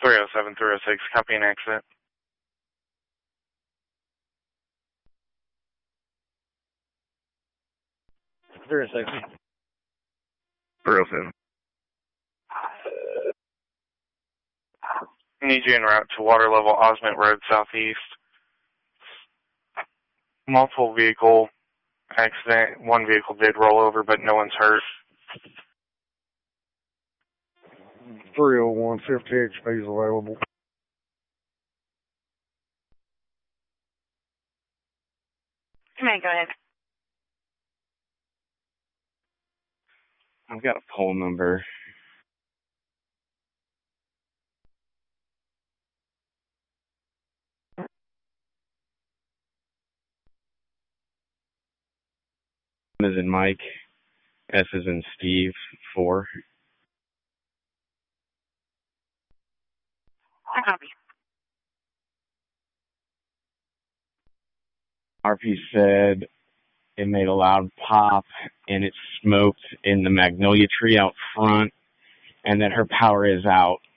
307, 306, copy and exit. There is a 307. Need you en route to water level Osment Road Southeast. Multiple vehicle accident. One vehicle did roll over, but no one's hurt. 301, 50 HP is available. Command, go ahead. I've got a poll number. M is in Mike, S is in Steve, 4. I copy. RP said it made a loud pop and it smoked in the magnolia tree out front and that her power is out